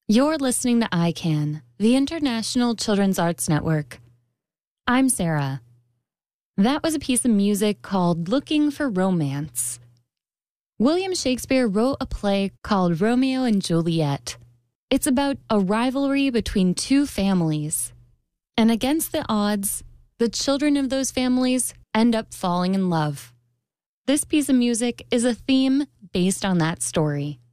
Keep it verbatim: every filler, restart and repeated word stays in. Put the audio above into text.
You're listening to I CAN, the International Children's Arts Network. I'm Sarah. That was a piece of music called Looking for Romance. William Shakespeare wrote a play called Romeo and Juliet. It's about a rivalry between two families. And against the odds, the children of those families end up falling in love. This piece of music is a theme based on that story.